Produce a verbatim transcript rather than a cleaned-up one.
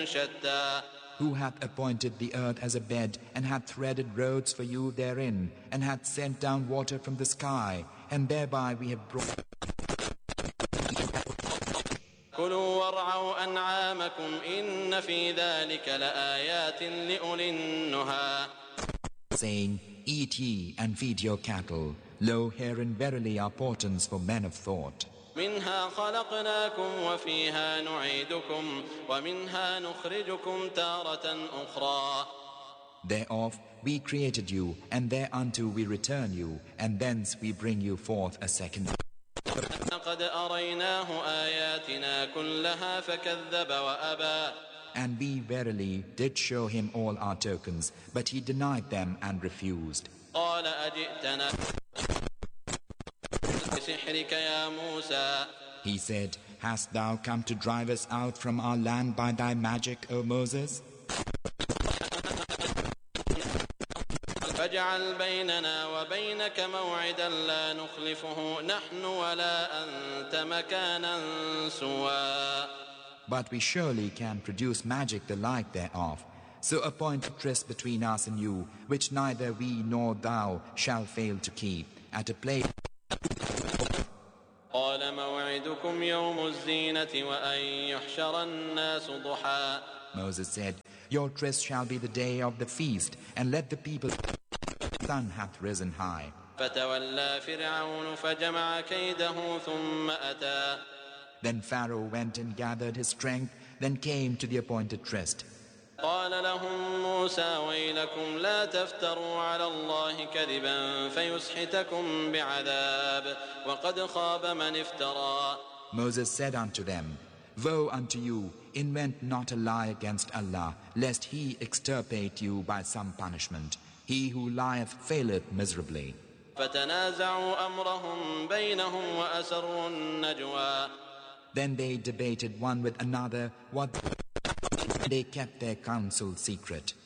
شتى Who hath appointed the earth as a bed, and hath threaded roads for you therein, and hath sent down water from the sky, and thereby we have brought. كلوا وارعوا أنعامكم إن في ذلك لآيات لأولي النهى. Saying, eat ye and feed your cattle. Lo, herein verily are portents for men of thought. منها خلقناكم وفيها نعيدكم ومنها نخرجكم تارة أخرى. Thereof we created you, and thereunto we return you, and thence we bring you forth a second. لقد أريناه آياتنا كلها فكذب وأبى. And we verily did show him all our tokens, but he denied them and refused. قال أجئتنا بسحرك يا موسى. He said, Hast thou come to drive us out from our land by thy magic, O Moses? فاجعل بيننا وبينك موعدا لا نخلفه نحن ولا أنت مكانا سوى. But we surely can produce magic the like thereof. So appoint a tryst between us and you, which neither we nor thou shall fail to keep, at a place. قال موعدكم يوم الزينة وأن يحشر الناس ضحى. Moses said, Your tryst shall be the day of the feast, and let the people. The sun hath risen high. فتولى فرعون فجمع كيده ثم أتى. Then Pharaoh went and gathered his strength, then came to the appointed tryst. قال لهم موسى ويلكم لا تفتروا على الله كذبا فيسحتكم بعذاب وقد خاب من افترى. Moses said unto them, Woe unto you, invent not a lie against Allah, lest he extirpate you by some punishment. He who lieth faileth miserably. فتنازعوا أمرهم بينهم وأسروا النجوى. Then they debated one with another what they kept their counsel secret.